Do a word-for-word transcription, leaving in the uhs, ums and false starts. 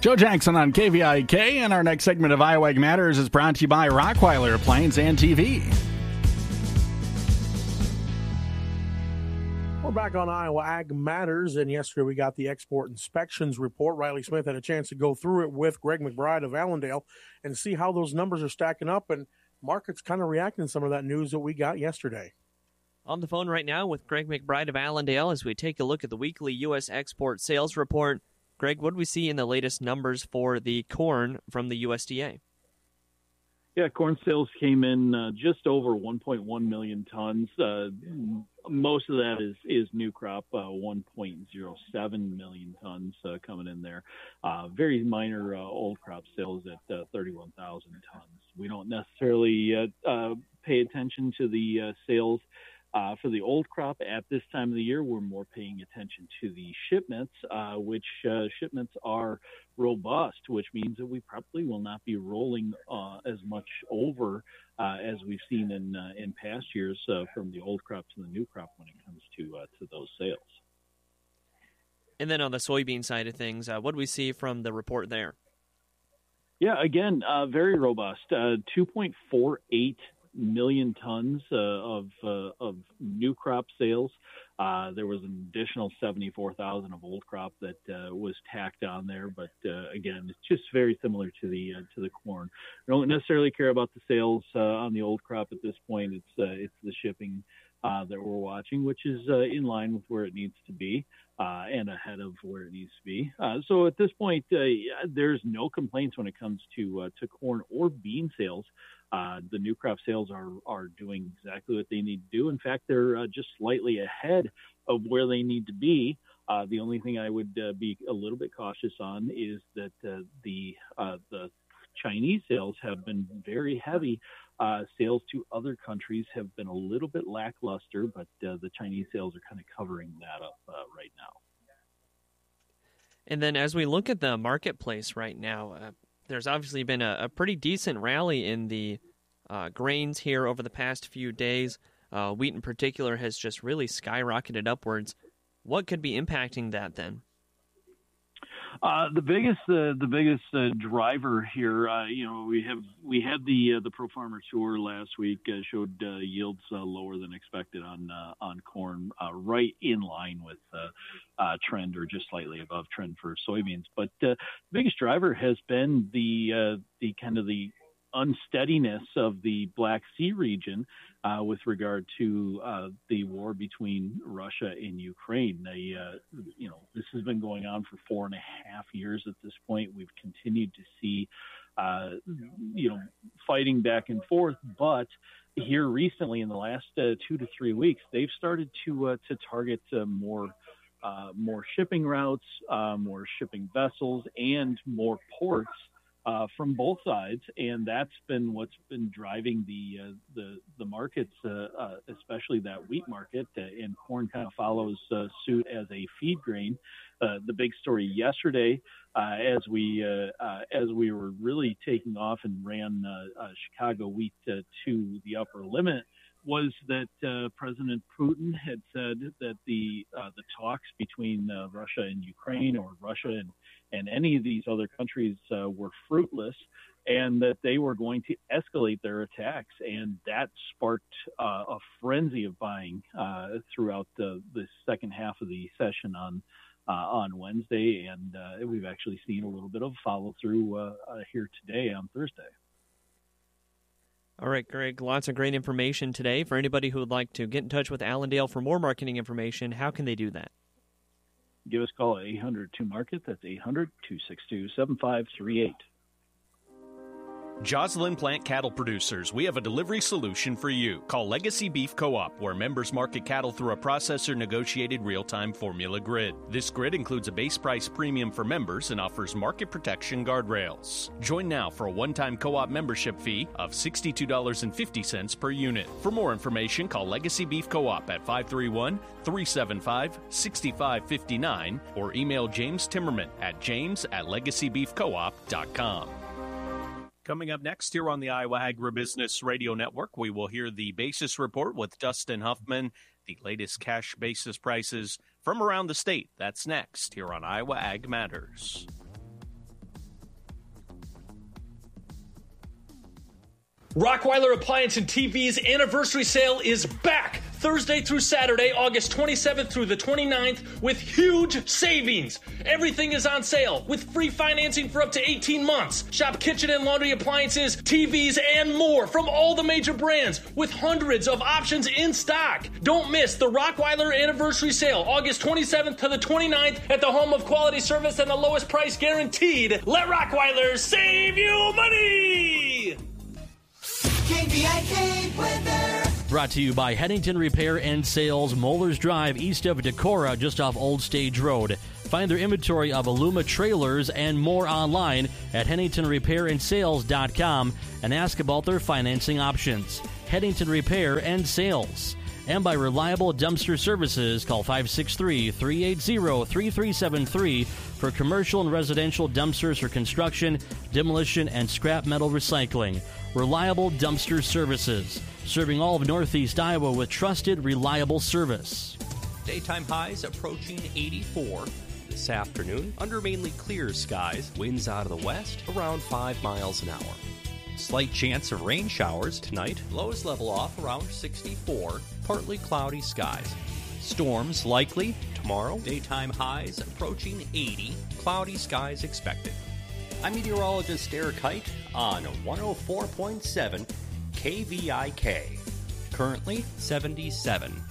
Joe Jackson on K V I K, and our next segment of Iowa Ag Matters is brought to you by Rockweiler Planes and T V. We're back on Iowa Ag Matters, and yesterday we got the export inspections report. Riley Smith had a chance to go through it with Greg McBride of Allendale and see how those numbers are stacking up, and market's kind of reacting to some of that news that we got yesterday. On the phone right now with Greg McBride of Allendale as we take a look at the weekly U S export sales report. Greg, what do we see in the latest numbers for the corn from the U S D A? Yeah, corn sales came in uh, just over one point one million tons. Uh, most of that is, is new crop, uh, one point oh seven million tons uh, coming in there. Uh, very minor uh, old crop sales at uh, thirty-one thousand tons. We don't necessarily uh, uh, pay attention to the uh, sales Uh, for the old crop at this time of the year. We're more paying attention to the shipments, uh, which uh, shipments are robust, which means that we probably will not be rolling uh, as much over uh, as we've seen in uh, in past years uh, from the old crop to the new crop when it comes to uh, to those sales. And then on the soybean side of things, uh, what do we see from the report there? Yeah, again, uh, very robust. Uh, two point four eight million tons uh, of uh, of new crop sales. Uh, there was an additional seventy-four thousand of old crop that uh, was tacked on there, but uh, again, it's just very similar to the uh, to the corn. We don't necessarily care about the sales uh, on the old crop at this point. It's uh, it's the shipping uh, that we're watching, which is uh, in line with where it needs to be uh, and ahead of where it needs to be. Uh, so at this point, uh, there's no complaints when it comes to uh, to corn or bean sales. Uh, the new crop sales are, are doing exactly what they need to do. In fact, they're uh, just slightly ahead of where they need to be. Uh, the only thing I would uh, be a little bit cautious on is that uh, the uh, the Chinese sales have been very heavy. Uh, sales to other countries have been a little bit lackluster, but uh, the Chinese sales are kind of covering that up uh, right now. And then as we look at the marketplace right now, uh, there's obviously been a, a pretty decent rally in the uh, grains here over the past few days. Uh, wheat in particular has just really skyrocketed upwards. What could be impacting that then? Uh, the biggest, uh, the biggest uh, driver here, uh, you know, we have we had the uh, the Pro Farmer Tour last week uh, showed uh, yields uh, lower than expected on uh, on corn, uh, right in line with uh, uh, trend or just slightly above trend for soybeans. But uh, the biggest driver has been the uh, the kind of the unsteadiness of the Black Sea region uh, with regard to uh, the war between Russia and Ukraine. They, uh, you know, this has been going on for four and a half years at this point. We've continued to see, uh, you know, fighting back and forth, but here recently in the last uh, two to three weeks, they've started to uh, to target uh, more uh, more shipping routes, uh, more shipping vessels, and more ports Uh, from both sides, and that's been what's been driving the uh, the the markets, uh, uh, especially that wheat market. Uh, and corn kind of follows uh, suit as a feed grain. Uh, the big story yesterday, uh, as we uh, uh, as we were really taking off and ran uh, uh, Chicago wheat uh, to the upper limit, was that uh, President Putin had said that the uh, the talks between uh, Russia and Ukraine, or Russia and, and any of these other countries, uh, were fruitless, and that they were going to escalate their attacks. And that sparked uh, a frenzy of buying uh, throughout the, the second half of the session on uh, on Wednesday. And uh, we've actually seen a little bit of follow through uh, uh, here today on Thursday. All right, Greg, lots of great information today. For anybody who would like to get in touch with Allendale for more marketing information, how can they do that? Give us a call at eight hundred two market. That's eight hundred two six two seven five three eight. Joslyn Plant Cattle Producers, we have a delivery solution for you. Call Legacy Beef Co-op, where members market cattle through a processor-negotiated real-time formula grid. This grid includes a base price premium for members and offers market protection guardrails. Join now for a one-time co-op membership fee of sixty-two dollars and fifty cents per unit. For more information, call Legacy Beef Co-op at five three one, three seven five, six five five nine or email James Timmerman at james at legacy beef co op dot com. Coming up next here on the Iowa Agribusiness Radio Network, we will hear the basis report with Dustin Huffman, the latest cash basis prices from around the state. That's next here on Iowa Ag Matters. Rockweiler Appliance and T V's anniversary sale is back Thursday through Saturday, August twenty-seventh through the twenty-ninth, with huge savings. Everything is on sale with free financing for up to eighteen months. Shop kitchen and laundry appliances, T Vs, and more from all the major brands with hundreds of options in stock. Don't miss the Rockweiler anniversary sale, August twenty-seventh to the twenty-ninth at the home of quality service and the lowest price guaranteed. Let Rockweiler save you money! K V I K weather. Brought to you by Hennington Repair and Sales, Moeller's Drive, east of Decorah, just off Old Stage Road. Find their inventory of Aluma trailers and more online at Hennington Repair and Sales dot com and ask about their financing options. Hennington Repair and Sales. And by Reliable Dumpster Services, call five six three, three eight zero, three three seven three for commercial and residential dumpsters for construction, demolition, and scrap metal recycling. Reliable Dumpster Services, serving all of Northeast Iowa with trusted, reliable service. Daytime highs approaching eighty-four. This afternoon, under mainly clear skies, winds out of the west around five miles an hour. Slight chance of rain showers tonight. Lows level off around sixty-four. Partly cloudy skies. Storms likely tomorrow. Daytime highs approaching eighty. Cloudy skies expected. I'm meteorologist Eric Height on one oh four point seven K V I K. Currently seventy-seven.